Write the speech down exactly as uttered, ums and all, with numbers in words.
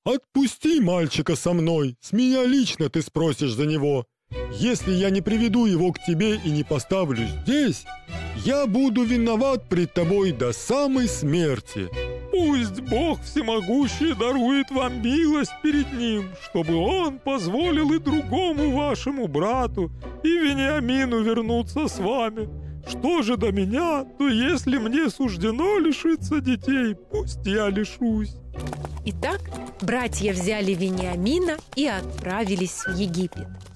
Отпусти мальчика со мной, с меня лично ты спросишь за него. Если я не приведу его к тебе и не поставлю здесь, я буду виноват пред тобой до самой смерти. Пусть Бог всемогущий дарует вам милость перед Ним, чтобы Он позволил и другому вашему брату, и Вениамину вернуться с вами. Что же до меня, то если мне суждено лишиться детей, пусть я лишусь». Итак, братья взяли Вениамина и отправились в Египет.